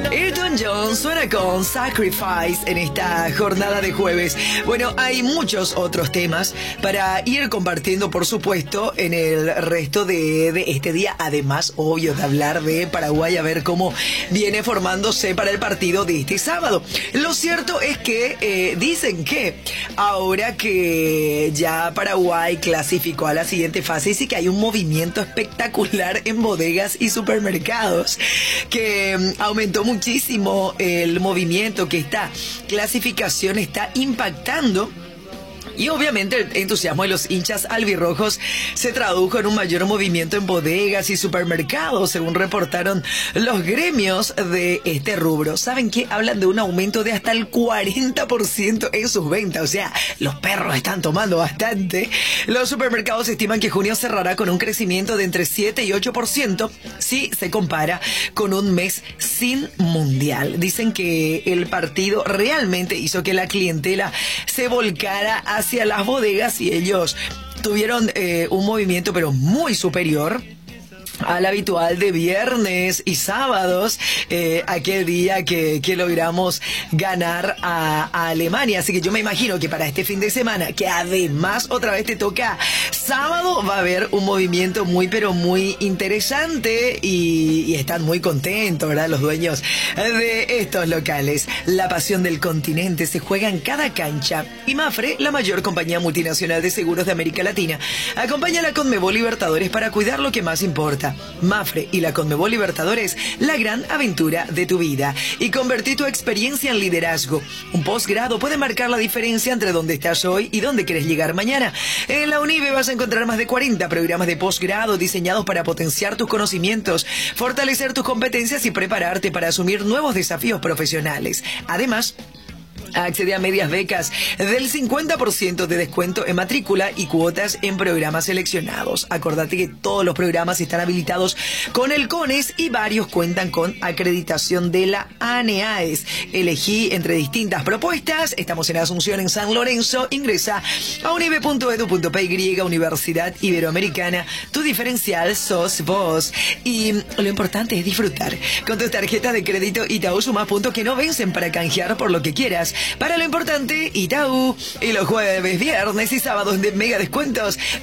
Elton John suena con Sacrifice en esta jornada de jueves. Bueno, hay muchos otros temas para ir compartiendo, por supuesto, en el resto de este día. Además, obvio, de hablar de Paraguay, a ver cómo viene formándose para el partido de este sábado. Lo cierto es que dicen que ahora que ya Paraguay clasificó a la siguiente fase, sí que hay un movimiento espectacular en bodegas y supermercados, que aumentó muchísimo el movimiento, que esta clasificación está impactando. Y obviamente el entusiasmo de los hinchas albirrojos se tradujo en un mayor movimiento en bodegas y supermercados, según reportaron los gremios de este rubro. ¿Saben qué? Hablan de un aumento de hasta el 40% en sus ventas. O sea, los perros están tomando bastante. Los supermercados estiman que junio cerrará con un crecimiento de entre 7 y 8% si se compara con un mes sin mundial. Dicen que el partido realmente hizo que la clientela se volcara hacia las bodegas y ellos tuvieron un movimiento pero muy superior al habitual de viernes y sábados, aquel día que logramos ganar a Alemania. Así que yo me imagino que para este fin de semana, que además otra vez te toca sábado, va a haber un movimiento muy pero muy interesante y están muy contentos, ¿verdad? Los dueños de estos locales. La pasión del continente se juega en cada cancha y Mapfre, la mayor compañía multinacional de seguros de América Latina, acompaña a la Conmebol Libertadores para cuidar lo que más importa. Mapfre y la Conmebol Libertadores, la gran aventura de tu vida. Y convertí tu experiencia en liderazgo. Un posgrado puede marcar la diferencia entre dónde estás hoy y dónde quieres llegar mañana. En la UNIBE vas a encontrar más de 40 programas de posgrado diseñados para potenciar tus conocimientos, fortalecer tus competencias y prepararte para asumir nuevos desafíos profesionales. Además, accede a medias becas del 50% de descuento en matrícula y cuotas en programas seleccionados. Acordate que todos los programas están habilitados con el CONES y varios cuentan con acreditación de la ANEAES. Elegí entre distintas propuestas. Estamos en Asunción, en San Lorenzo. Ingresa a unive.edu.py, Universidad Iberoamericana. Tu diferencial sos vos. Y lo importante es disfrutar. Con tus tarjetas de crédito Itaú sumás puntos que no vencen para canjear por lo que quieras. Para lo importante, Itaú. Y los jueves, viernes y sábados de mega descuentos